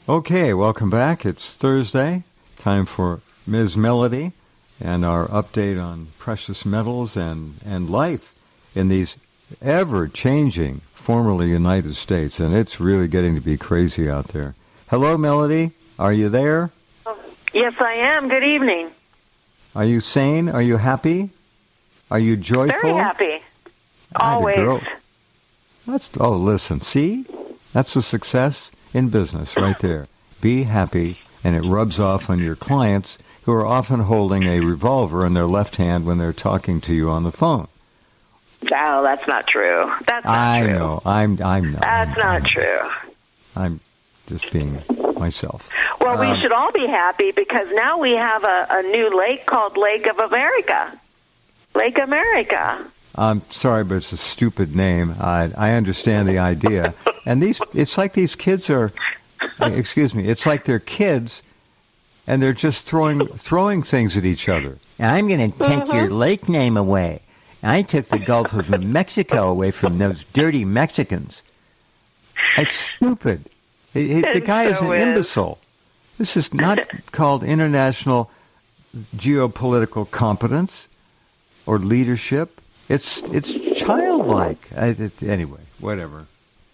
Okay, welcome back. It's Thursday. Time for Ms. Melody and our update on precious metals and life in these ever-changing, formerly United States. And it's really getting to be crazy out there. Hello, Melody. Are you there? Yes, I am. Good evening. Are you sane? Are you happy? Are you joyful? Very happy. Always. Listen, see? That's a success in business right there. Be happy, and it rubs off on your clients who are often holding a revolver in their left hand when they're talking to you on the phone. No, that's not true. That's not true. I know. I'm not. That's not true. I'm just being myself. Well, we should all be happy because now we have a new lake called Lake of America. Lake America. I'm sorry, but it's a stupid name. I understand the idea. And it's like these kids are, it's like they're kids, and they're just throwing things at each other. I'm going to take your lake name away. I took the Gulf of Mexico away from those dirty Mexicans. It's stupid. The guy is an imbecile. This is not called international geopolitical competence or leadership. It's childlike. Anyway, whatever.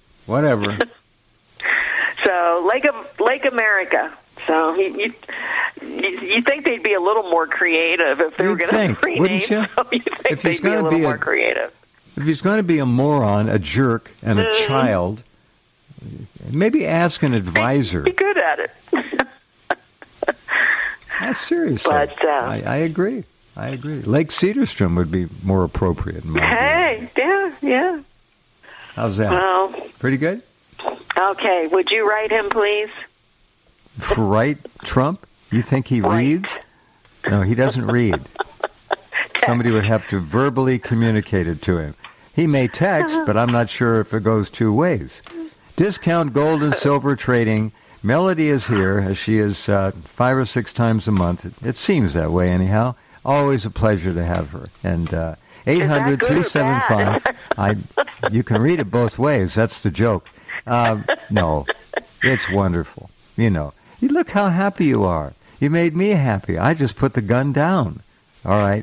So Lake America. So you think they'd be a little more creative if they were going to rename? So you think they'd be a little more creative? If he's going to be a moron, a jerk, and a child, maybe ask an advisor. Be good at it. Seriously, but I agree. Lake Cedarstrom would be more appropriate. In my opinion. Yeah. How's that? Well, pretty good. Okay, would you write him, please? Write Trump? You think he reads? No, he doesn't read. Somebody would have to verbally communicate it to him. He may text, but I'm not sure if it goes two ways. Discount gold and silver trading. Melody is here, as she is 5 or 6 times a month. It seems that way, anyhow. Always a pleasure to have her. And 800-375. You can read it both ways. That's the joke. No, it's wonderful. You look how happy you are. You made me happy. I just put the gun down. All right.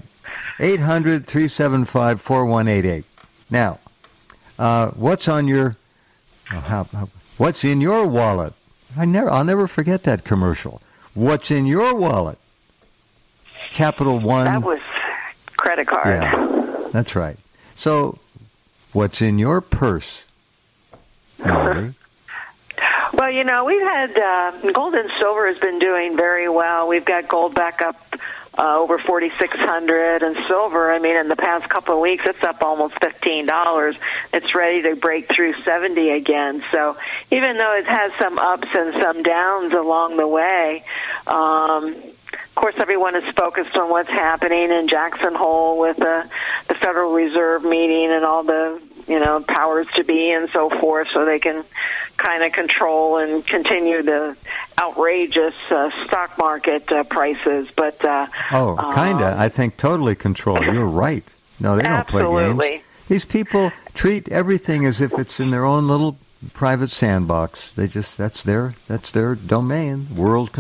800-375-4188. Now, what's on your... what's in your wallet? I'll never forget that commercial. What's in your wallet? Capital One. That was credit card. Yeah, that's right. So, what's in your purse, Melody? Well, we've had gold and silver has been doing very well. We've got gold back up over 4,600, and silver, in the past couple of weeks, it's up almost $15. It's ready to break through 70 again. So even though it has some ups and some downs along the way, of course, everyone is focused on what's happening in Jackson Hole with the Federal Reserve meeting and all the powers to be and so forth, so they can kind of control and continue the outrageous stock market prices. But kind of. I think totally control. You're right. No, they don't play games. These people treat everything as if it's in their own little private sandbox. That's their domain. World